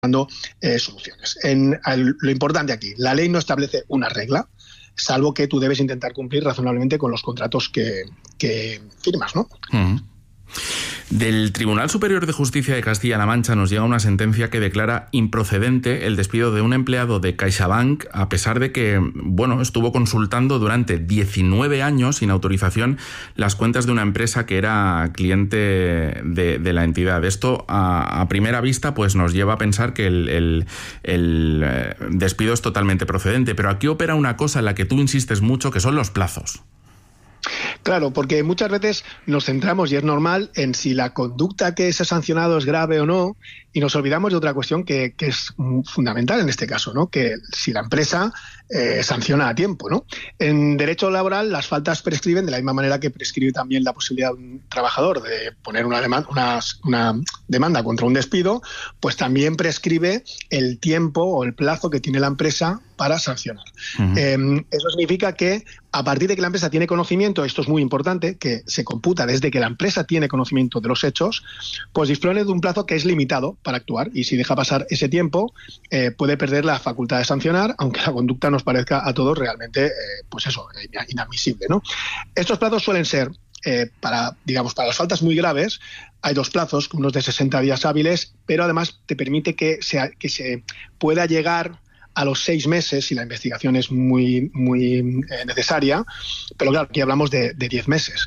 soluciones. Lo importante aquí, la ley no establece una regla, salvo que tú debes intentar cumplir razonablemente con los contratos que firmas, ¿no? Uh-huh. Del Tribunal Superior de Justicia de Castilla-La Mancha nos llega una sentencia que declara improcedente el despido de un empleado de CaixaBank, a pesar de que, estuvo consultando durante 19 años sin autorización las cuentas de una empresa que era cliente de la entidad. Esto, a primera vista, pues nos lleva a pensar que el despido es totalmente procedente. Pero aquí opera una cosa en la que tú insistes mucho, que son los plazos. Claro, porque muchas veces nos centramos, y es normal, en si la conducta que se ha sancionado es grave o no, y nos olvidamos de otra cuestión que es fundamental en este caso, ¿no? Que si la empresa sanciona a tiempo, ¿no? En derecho laboral, las faltas prescriben de la misma manera que prescribe también la posibilidad de un trabajador de poner una demanda contra un despido, pues también prescribe el tiempo o el plazo que tiene la empresa para sancionar. Uh-huh. Eso significa que a partir de que la empresa tiene conocimiento, esto es muy importante, que se computa desde que la empresa tiene conocimiento de los hechos, pues dispone de un plazo que es limitado para actuar, y si deja pasar ese tiempo puede perder la facultad de sancionar, aunque la conducta nos parezca a todos realmente inadmisible, ¿no? Estos plazos suelen ser para las faltas muy graves. Hay dos plazos, unos de 60 días hábiles, pero además te permite que se pueda llegar a los 6 meses si la investigación es muy necesaria, pero claro, aquí hablamos de 10 meses.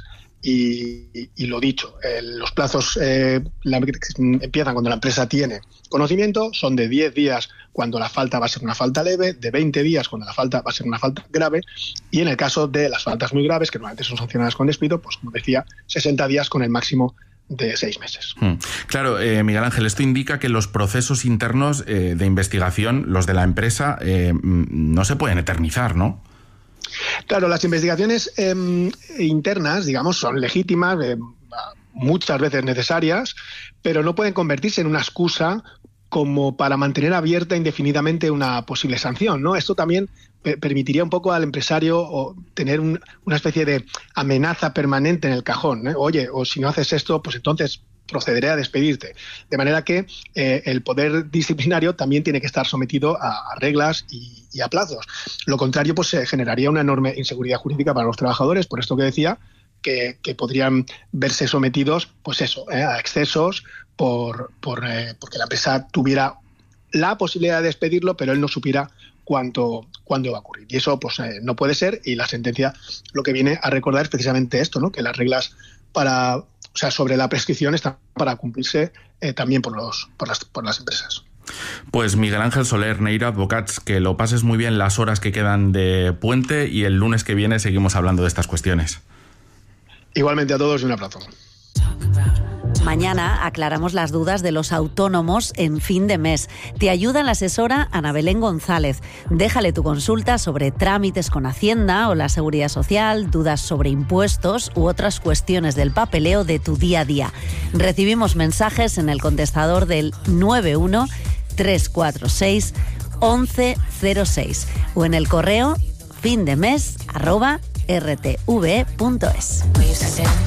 Y lo dicho, los plazos empiezan cuando la empresa tiene conocimiento, son de 10 días cuando la falta va a ser una falta leve, de 20 días cuando la falta va a ser una falta grave, y en el caso de las faltas muy graves, que normalmente son sancionadas con despido, pues como decía, 60 días con el máximo de 6 meses. Claro, Miguel Ángel, esto indica que los procesos internos de investigación, los de la empresa, no se pueden eternizar, ¿no? Claro, las investigaciones internas, son legítimas, muchas veces necesarias, pero no pueden convertirse en una excusa como para mantener abierta indefinidamente una posible sanción, ¿no? Esto también permitiría un poco al empresario tener una especie de amenaza permanente en el cajón, ¿no? Oye, o si no haces esto, pues entonces procederé a despedirte. De manera que el poder disciplinario también tiene que estar sometido a reglas y a plazos. Lo contrario, pues se generaría una enorme inseguridad jurídica para los trabajadores, por esto que decía, que podrían verse sometidos, pues a excesos porque la empresa tuviera la posibilidad de despedirlo, pero él no supiera cuándo va a ocurrir. Y eso pues no puede ser, y la sentencia lo que viene a recordar es precisamente esto, ¿no? Que las reglas sobre la prescripción están para cumplirse también por las empresas. Pues Miguel Ángel Soler, Neira Advocats, que lo pases muy bien las horas que quedan de puente, y el lunes que viene seguimos hablando de estas cuestiones. Igualmente a todos, y un abrazo. Mañana aclaramos las dudas de los autónomos en fin de mes. Te ayuda la asesora Ana Belén González. Déjale tu consulta sobre trámites con Hacienda o la Seguridad Social, dudas sobre impuestos u otras cuestiones del papeleo de tu día a día. Recibimos mensajes en el contestador del 91 346 1106 o en el correo findemes@rtv.es.